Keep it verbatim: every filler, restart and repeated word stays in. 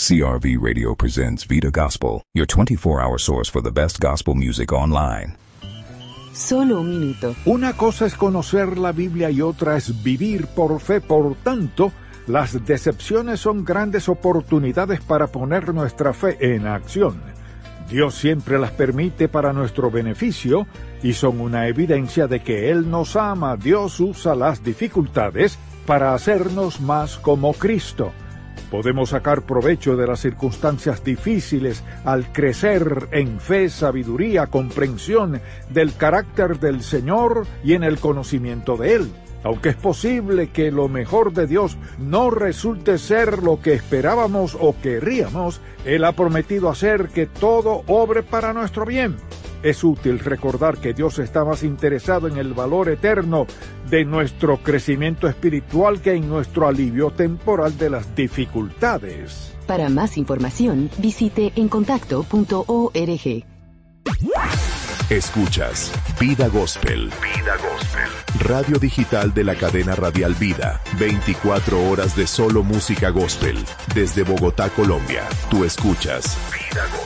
C R V Radio presents Vida Gospel, your twenty-four hour source for the best gospel music online. Solo un minuto. Una cosa es conocer la Biblia y otra es vivir por fe. Por tanto, las decepciones son grandes oportunidades para poner nuestra fe en acción. Dios siempre las permite para nuestro beneficio y son una evidencia de que Él nos ama. Dios usa las dificultades para hacernos más como Cristo. Podemos sacar provecho de las circunstancias difíciles al crecer en fe, sabiduría, comprensión del carácter del Señor y en el conocimiento de Él. Aunque es posible que lo mejor de Dios no resulte ser lo que esperábamos o querríamos, Él ha prometido hacer que todo obre para nuestro bien. Es útil recordar que Dios está más interesado en el valor eterno de nuestro crecimiento espiritual que en nuestro alivio temporal de las dificultades. Para más información, visite encontacto punto org. Escuchas Vida Gospel. Vida Gospel. Radio digital de la cadena radial Vida. veinticuatro horas de solo música gospel. Desde Bogotá, Colombia. Tú escuchas Vida Gospel.